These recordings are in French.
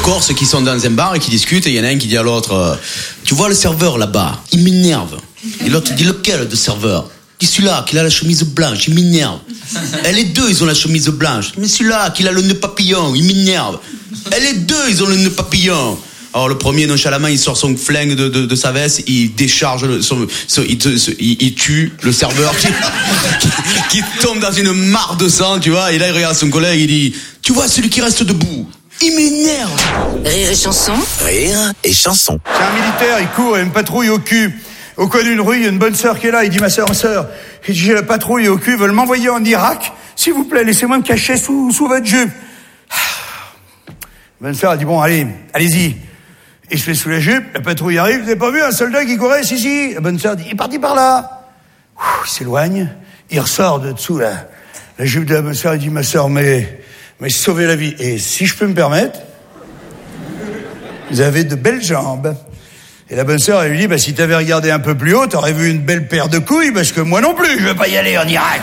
Corses qui sont dans un bar et qui discutent, et il y en a un qui dit à l'autre, tu vois le serveur là-bas, il m'énerve. Et l'autre dit, lequel de serveur? Il dit, celui-là qui a la chemise blanche, il m'énerve. Et les deux, ils ont la chemise blanche. Mais celui-là qui a le nœud papillon, il m'énerve. Et les deux, ils ont le nœud papillon. Alors le premier, nonchalamment, il sort son flingue de sa veste, il décharge, il tue le serveur qui tombe dans une mare de sang, tu vois. Et là, il regarde son collègue, il dit, tu vois celui qui reste debout, il m'énerve. Rire et chanson. Rire et chanson. C'est un militaire, il court, il a une patrouille au cul. Au coin d'une rue, il y a une bonne sœur qui est là. Il dit, ma sœur, il dit, j'ai la patrouille au cul, ils veulent m'envoyer en Irak. S'il vous plaît, laissez-moi me cacher sous votre jupe. La bonne sœur, elle dit, bon, allez-y. Il se fait sous la jupe, la patrouille arrive, vous avez pas vu un soldat qui courait? Si. La bonne sœur dit, il est parti par là. Il s'éloigne, il ressort de dessous la jupe de la bonne sœur, il dit, ma sœur, mais sauvez la vie. Et si je peux me permettre, vous avez de belles jambes. Et la bonne sœur, elle lui dit, si t'avais regardé un peu plus haut, t'aurais vu une belle paire de couilles, parce que moi non plus, je veux pas y aller en Irak.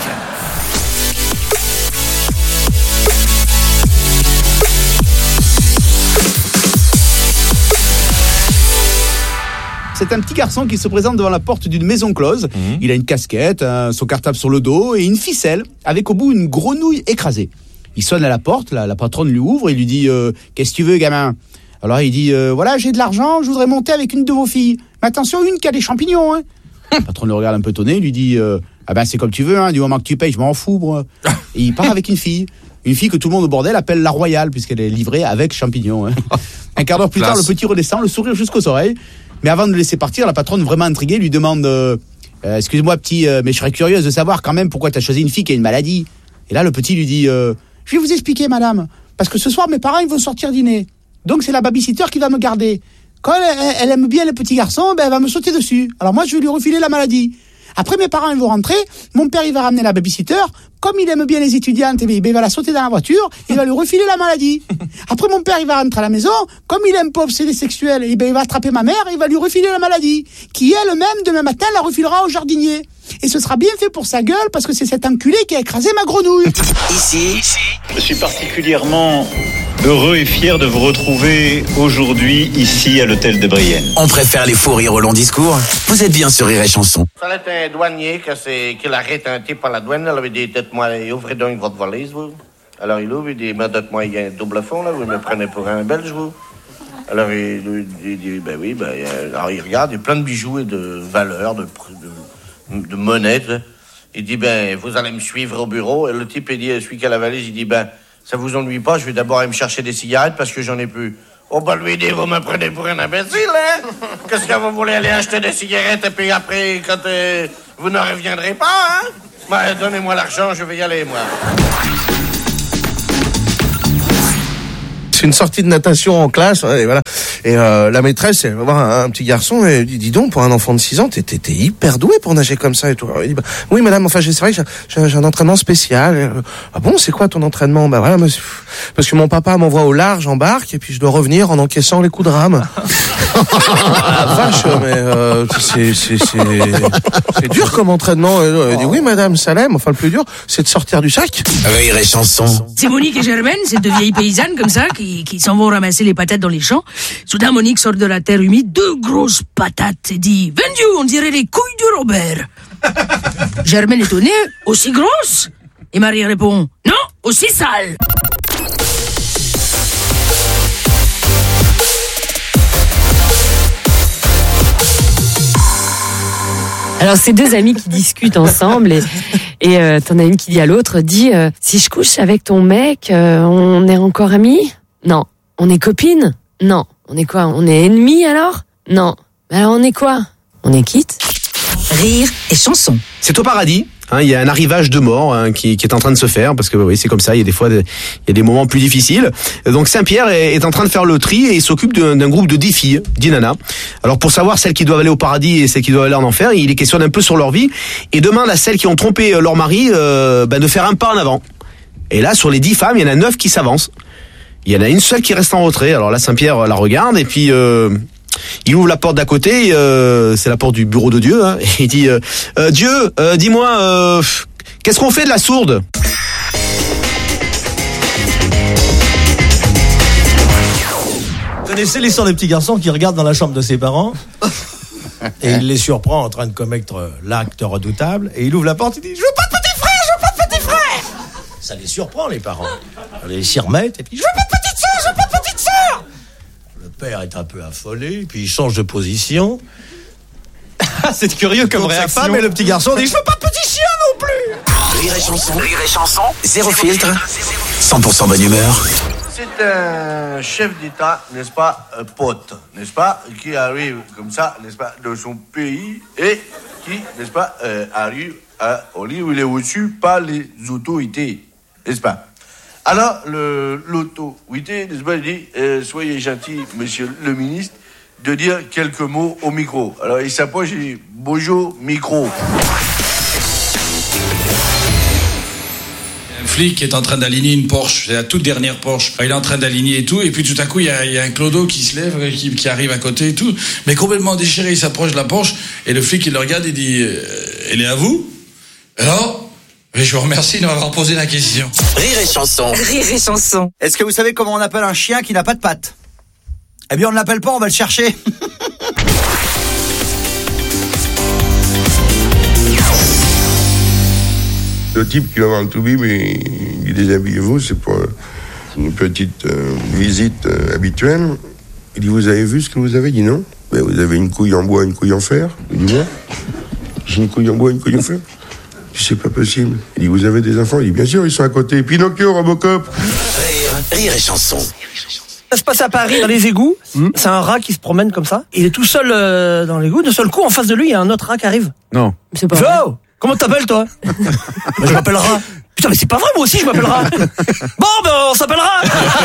C'est un petit garçon qui se présente devant la porte d'une maison close. Il a une casquette, son cartable sur le dos et une ficelle avec au bout une grenouille écrasée. Il sonne à la porte, la patronne lui ouvre et lui dit « Qu'est-ce que tu veux, gamin ?» Alors il dit voilà, j'ai de l'argent, je voudrais monter avec une de vos filles. Mais attention, une qui a des champignons. Hein. La patronne le regarde un peu étonné, lui dit c'est comme tu veux, hein, du moment que tu payes, je m'en fous. Bro. Et il part avec une fille que tout le monde au bordel appelle la Royale, puisqu'elle est livrée avec champignons. Hein. Un quart d'heure plus tard, le petit redescend, le sourire jusqu'aux oreilles. Mais avant de le laisser partir, la patronne, vraiment intriguée, lui demande excuse-moi petit, mais je serais curieuse de savoir quand même pourquoi tu as choisi une fille qui a une maladie. Et là, le petit lui dit je vais vous expliquer, madame, parce que ce soir, mes parents ils vont sortir dîner. Donc c'est la babysitter qui va me garder. Quand elle aime bien les petits garçons, elle va me sauter dessus. Alors moi, je vais lui refiler la maladie. Après, mes parents ils vont rentrer, mon père il va ramener la babysitter. Comme il aime bien les étudiantes, il va la sauter dans la voiture, il va lui refiler la maladie. Après, mon père il va rentrer à la maison, comme il aime pas obsédé sexuel, il va attraper ma mère, il va lui refiler la maladie, qui elle-même demain matin la refilera au jardinier. Et ce sera bien fait pour sa gueule, parce que c'est cet enculé qui a écrasé ma grenouille. Ici, je suis particulièrement heureux et fier de vous retrouver aujourd'hui ici à l'hôtel de Brienne. on préfère les faux rires au long discours. Vous êtes bien sur Rire et Chanson. Ça était un douanier qui l'arrête un type à la douane. Elle avait dit, dites-moi, ouvrez donc votre valise, vous. Alors il ouvre, il dit, dites-moi, il y a un double fond, là, vous me prenez pour un Belge, vous. Alors il dit, oui, alors il regarde, il y a plein de bijoux et de valeurs, de monnaie. Il dit, vous allez me suivre au bureau. Et le type, il dit, celui qui a la valise, il dit, ça vous ennuie pas, je vais d'abord aller me chercher des cigarettes parce que j'en ai plus. Oh, lui dit, vous me prenez pour un imbécile, hein? Qu'est-ce que vous voulez aller acheter des cigarettes et puis après, quand vous ne reviendrez pas, hein? Donnez-moi l'argent, je vais y aller, moi. C'est une sortie de natation en classe, et voilà. Et la maîtresse, elle va voir un petit garçon et elle dit, dis donc, pour un enfant de 6 ans, t'es hyper doué pour nager comme ça et tout. Alors, il dit, oui madame, enfin c'est vrai que j'ai un entraînement spécial. Ah bon, c'est quoi ton entraînement? Voilà, monsieur, parce que mon papa m'envoie au large en barque et puis je dois revenir en encaissant les coups de rame. Vache, mais c'est dur comme entraînement. Elle dit, oui madame, ça l'aime, enfin le plus dur, c'est de sortir du sac. Rire et Chanson. C'est Monique et Germaine, c'est deux vieilles paysannes comme ça qui s'en vont ramasser les patates dans les champs. Soudain, Monique sort de la terre humide 2 grosses patates et dit « Vendu, on dirait les couilles de Robert !» Germaine étonnée « Aussi grosses ?» Et Marie répond « Non, aussi sales !» Alors c'est deux amis qui discutent ensemble et t'en as une qui dit à l'autre, si je couche avec ton mec, on est encore amis? Non. On est copines? Non. On est quoi? On est ennemis alors? Non. Alors on est quoi? On est quitte? Rire et Chanson. C'est au paradis. Il y a un arrivage de mort qui est en train de se faire, parce que oui, c'est comme ça, il y a des fois il y a des moments plus difficiles. Donc Saint-Pierre est en train de faire le tri et il s'occupe d'un groupe de 10 filles, 10 nanas. Alors pour savoir celles qui doivent aller au paradis et celles qui doivent aller en enfer, il les questionne un peu sur leur vie et demande à celles qui ont trompé leur mari de faire un pas en avant. Et là, sur les 10 femmes, il y en a 9 qui s'avancent. Il y en a une seule qui reste en retrait. Alors là, Saint-Pierre la regarde et puis il ouvre la porte d'à côté, c'est la porte du bureau de Dieu, et il dit Dieu, dis-moi, qu'est-ce qu'on fait de la sourde? connaissez l'histoire des petits garçons qui regardent dans la chambre de ses parents et il les surprend en train de commettre l'acte redoutable et il ouvre la porte et dit « Je veux pas de petit frère, je veux pas de petit frère !» Ça les surprend, les parents. Alors, ils s'y remettent et puis « Je veux pas de petite sœur, je veux pas de petite sœur !» Le père est un peu affolé, puis il change de position. C'est curieux comme réaction. Femme et le petit garçon dit « Je veux pas de petit chien non plus !» Rire et chanson, zéro filtre, 100% bonne humeur. C'est un chef d'État, n'est-ce pas, pote, n'est-ce pas, qui arrive comme ça, n'est-ce pas, de son pays et qui, n'est-ce pas, arrive au lieu où il est reçu par les autorités, n'est-ce pas. Alors, l'autorité, n'est-ce pas, il dit, soyez gentil, monsieur le ministre, de dire quelques mots au micro. Alors, il s'approche et dit, bonjour, micro. Un flic qui est en train d'aligner une Porsche, c'est la toute dernière Porsche. Il est en train d'aligner et tout, et puis tout à coup, il y a un clodo qui se lève, qui arrive à côté et tout, mais complètement déchiré, il s'approche de la Porsche, et le flic, il le regarde, il dit, elle est à vous? Alors, je vous remercie de m'avoir posé la question. Rire et chanson. Rire et chanson. Est-ce que vous savez comment on appelle un chien qui n'a pas de pattes? Eh bien, on ne l'appelle pas, on va le chercher. Le type qui va voir le Toubi, mais il dit déshabillez-vous, c'est pour une petite visite habituelle. Il dit vous avez vu ce que vous avez? Il dit non. Ben, vous avez une couille en bois, une couille en fer. Il dit moi j'ai une couille en bois, une couille en fer. Je dis c'est pas possible. Il dit vous avez des enfants? Il dit bien sûr, ils sont à côté. Pinocchio, Robocop. Rire et chanson. Ça se passe à Paris, dans les égouts. C'est un rat qui se promène comme ça. Il est tout seul dans l'égout. De seul coup, en face de lui, il y a un autre rat qui arrive. Non. C'est pas vrai. Oh, comment t'appelles, toi? Je m'appelle Rat. Putain, mais c'est pas vrai, moi aussi, je m'appelle Rat. Bon, ben, on s'appellera.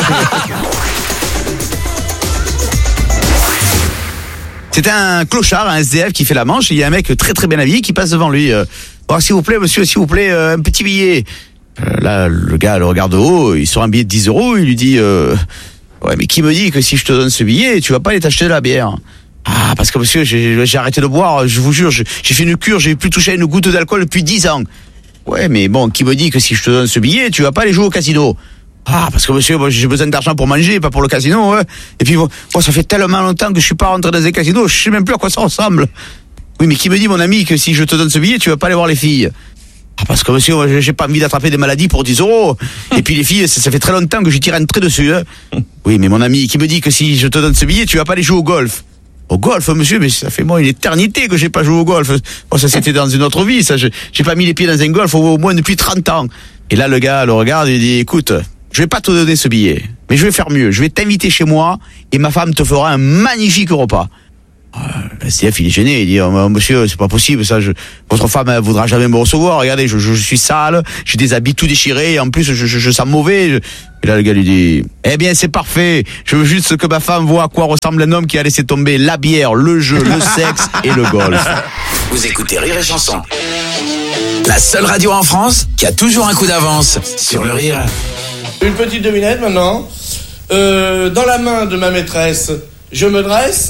C'était un clochard, un SDF qui fait la manche, et il y a un mec très très bien habillé qui passe devant lui. Oh, s'il vous plaît, monsieur, s'il vous plaît, un petit billet. Là, le gars le regarde de haut, il sort un billet de 10 €, il lui dit ouais, mais qui me dit que si je te donne ce billet, tu vas pas aller t'acheter de la bière? Ah, parce que monsieur, j'ai arrêté de boire, je vous jure, j'ai fait une cure, j'ai plus touché à une goutte d'alcool depuis 10 ans. Ouais, mais bon, qui me dit que si je te donne ce billet, tu vas pas aller jouer au casino? Ah, parce que monsieur, moi, j'ai besoin d'argent pour manger, pas pour le casino, ouais. Et puis, moi, ça fait tellement longtemps que je suis pas rentré dans un casino, je sais même plus à quoi ça ressemble. Oui, mais qui me dit, mon ami, que si je te donne ce billet, tu vas pas aller voir les filles? Ah, parce que monsieur, moi, j'ai pas envie d'attraper des maladies pour 10 €. Et puis les filles, ça fait très longtemps que j'y tire un trait dessus, hein. Oui, mais mon ami, qui me dit que si je te donne ce billet, tu vas pas aller jouer au golf? Au golf, monsieur, mais ça fait moi une éternité que j'ai pas joué au golf. Bon, ça c'était dans une autre vie, ça. J'ai pas mis les pieds dans un golf au moins depuis 30 ans. Et là, le gars le regarde et dit, écoute, je vais pas te donner ce billet, mais je vais faire mieux. Je vais t'inviter chez moi et ma femme te fera un magnifique repas. Le SDF, il est gêné, il dit, oh, monsieur, c'est pas possible, ça, votre femme, elle voudra jamais me recevoir, regardez, je suis sale, j'ai des habits tout déchirés, et en plus, je sens mauvais. Et là, le gars lui dit, eh bien, c'est parfait, je veux juste que ma femme voit à quoi ressemble un homme qui a laissé tomber la bière, le jeu, le sexe et le golf. Vous écoutez Rire et Chanson. La seule radio en France qui a toujours un coup d'avance sur le rire. Une petite devinette maintenant. Dans la main de ma maîtresse, je me dresse.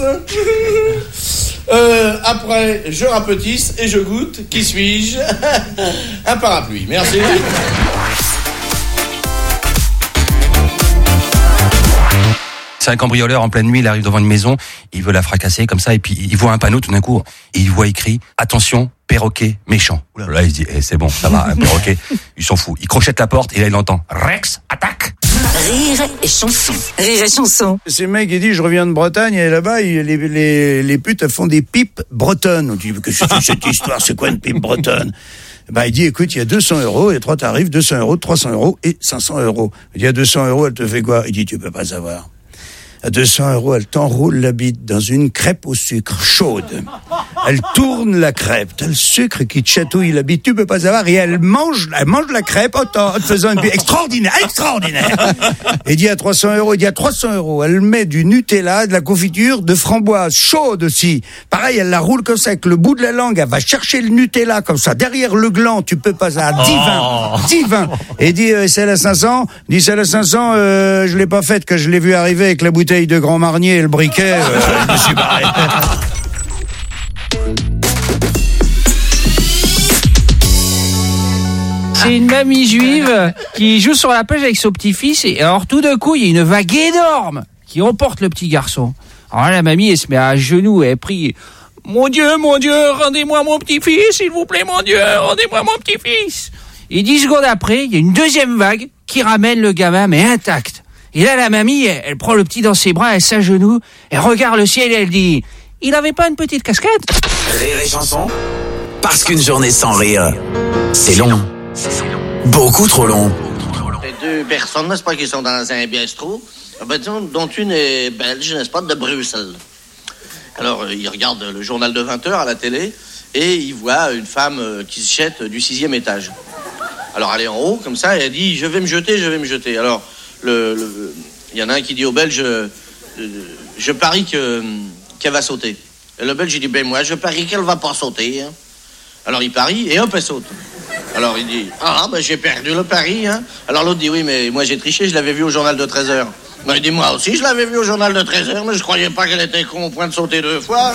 Après, je rapetisse et je goûte. Qui suis-je? Un parapluie. Merci. C'est un cambrioleur en pleine nuit, il arrive devant une maison, il veut la fracasser comme ça, et puis il voit un panneau tout d'un coup, et il voit écrit « Attention, perroquet méchant ». Là, il se dit c'est bon, ça va, un perroquet, il s'en fout. Il crochette la porte, et là, il entend « Rex, attaque !» Rire et chanson. Rire et chanson. C'est le mec qui dit je reviens de Bretagne et là-bas les putes elles font des pipes bretonnes. On dit que c'est cette histoire, c'est quoi une pipe bretonne? Il dit écoute, il y a 200 €, il y a 3 tarifs, 200 €, 300 € et 500 €. Il dit à 200 €, elle te fait quoi? Il dit tu peux pas savoir. À 200 €, elle t'enroule la bite dans une crêpe au sucre chaude. Elle tourne la crêpe, t'as le sucre qui te chatouille la bite, tu peux pas savoir, et elle mange la crêpe en te faisant une bite extraordinaire. Et dit à 300 €, il dit à 300 €, elle met du Nutella, de la confiture, de framboise chaude aussi. Pareil, elle la roule comme ça avec le bout de la langue, elle va chercher le Nutella comme ça, derrière le gland, tu peux pas savoir, divin. Et dit, celle à 500, dit celle à 500, je l'ai pas faite, que je l'ai vu arriver avec la bouteille de Grand Marnier et le briquet, je me suis barré. C'est une mamie juive qui joue sur la plage avec son petit-fils et alors tout d'un coup il y a une vague énorme qui emporte le petit garçon. Alors la mamie, elle se met à genoux et elle prie. Mon Dieu, rendez-moi mon petit-fils, s'il vous plaît, mon Dieu, rendez-moi mon petit-fils. Et 10 secondes après, il y a une deuxième vague qui ramène le gamin, mais intact. Et là, la mamie, elle prend le petit dans ses bras, elle s'agenouille, elle regarde le ciel et elle dit, il avait pas une petite casquette? Rire et chanson, parce qu'une journée sans rire, c'est long. Beaucoup trop long. Les deux personnes, n'est-ce pas, qui sont dans un bistrot, dont une est belge, n'est-ce pas, de Bruxelles. Alors, ils regardent le journal de 20h à la télé et ils voient une femme qui se jette du 6e étage. Alors, elle est en haut, comme ça, et elle dit, je vais me jeter. Alors, il y en a un qui dit au Belge, je parie qu'elle va sauter. Et le Belge, il dit, ben moi, je parie qu'elle va pas sauter. Hein. Alors, il parie, et hop, elle saute. Alors, il dit, ben j'ai perdu le pari. Hein. Alors, l'autre dit, oui, mais moi, j'ai triché, je l'avais vu au journal de 13h. Ben, il dit, moi aussi, je l'avais vu au journal de 13h, mais je croyais pas qu'elle était con au point de sauter 2 fois.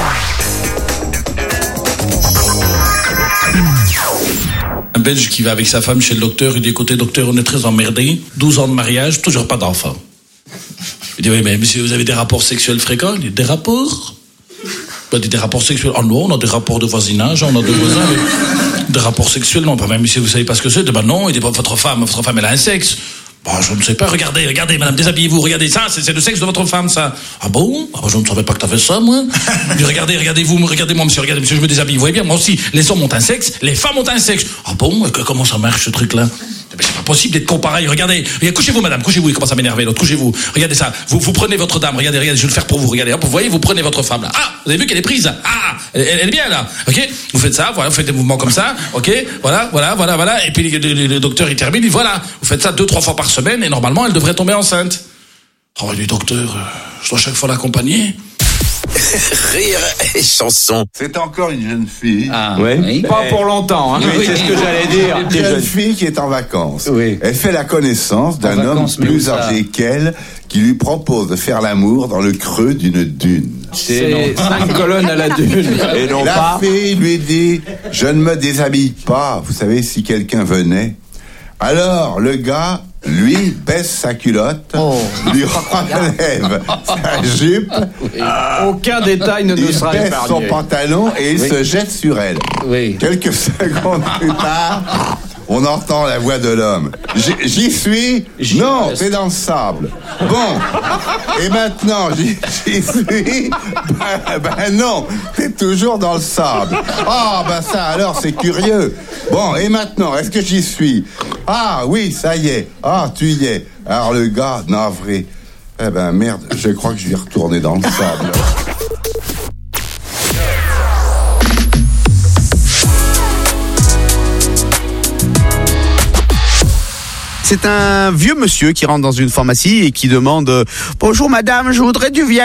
Un Belge qui va avec sa femme chez le docteur, il dit, écoutez, docteur, on est très emmerdés, 12 ans de mariage, toujours pas d'enfant. Il dit, oui, mais monsieur, vous avez des rapports sexuels fréquents? Il dit, des rapports? Ben, des rapports sexuels? Ah non, on a des rapports de voisinage, on a des voisins, mais des rapports sexuels, non, ben, monsieur, vous savez pas ce que c'est? Ben non, il dit, votre femme, elle a un sexe. Bah, je ne sais pas, regardez, madame, déshabillez-vous, regardez ça, c'est le sexe de votre femme, ça. Ah bon? Ah bah, je ne savais pas que t'avais ça, moi. Regardez-moi, monsieur, je me déshabille, vous voyez bien, moi aussi, les hommes ont un sexe, les femmes ont un sexe. Ah bon? Comment ça marche, ce truc-là? Mais c'est pas possible d'être comparé, regardez, couchez-vous, madame, couchez-vous, il commence à m'énerver, l'autre, couchez-vous. Regardez ça, vous prenez votre dame, regardez, je vais le faire pour vous, regardez, hop, vous voyez, vous prenez votre femme, là. Ah, vous avez vu qu'elle est prise, là. Ah, elle est bien, là. Ok? Vous faites ça, voilà, vous faites des mouvements comme ça, ok? Voilà. Et puis, le docteur, il termine, il dit, voilà, vous faites ça 2-3 fois par semaine, et normalement, elle devrait tomber enceinte. Oh, du docteur, je dois chaque fois l'accompagner. Rire et chanson. C'est encore une jeune fille. Ah, oui. Pas pour longtemps. Hein. Oui, c'est ce que j'allais dire. Une jeune fille qui est en vacances. Oui. Elle fait la connaissance d'un homme plus âgé qu'elle qui lui propose de faire l'amour dans le creux d'une dune. C'est 5 colonnes à la dune. Et non la fille lui dit, je ne me déshabille pas. Vous savez, si quelqu'un venait. Alors, le gars, lui, baisse sa culotte, lui enlève sa jupe. Aucun détail ne nous sera épargné. Il baisse son pantalon et il se jette sur elle. Quelques secondes plus tard, on entend la voix de l'homme. J'y suis? Non, t'es dans le sable. Bon. Et maintenant, j'y suis? Ben non, t'es toujours dans le sable. Ah, ben ça alors, c'est curieux. Bon, et maintenant, est-ce que j'y suis? Ah oui, ça y est. Ah, tu y es. Alors le gars, navré. Eh ben merde, je crois que je vais retourner dans le sable. C'est un vieux monsieur qui rentre dans une pharmacie et qui demande « Bonjour madame, je voudrais du Viagra ».